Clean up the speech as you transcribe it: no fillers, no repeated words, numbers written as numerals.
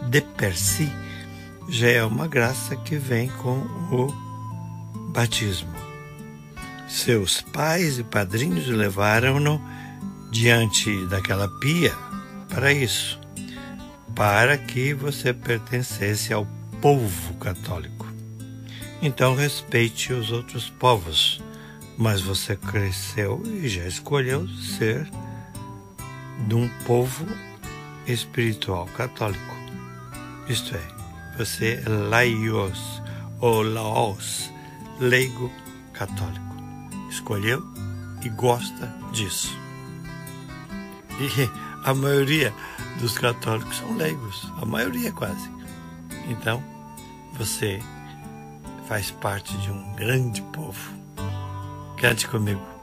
de per si, já é uma graça que vem com o batismo. Seus pais e padrinhos levaram-no diante daquela pia para isso, para que você pertencesse ao povo católico. Então respeite os outros povos, mas você cresceu e já escolheu ser de um povo espiritual católico. Isto é, você é laicos ou laos, leigo católico. Escolheu e gosta disso. E a maioria dos católicos são leigos, a maioria quase. Então, você faz parte de um grande povo. Cante comigo.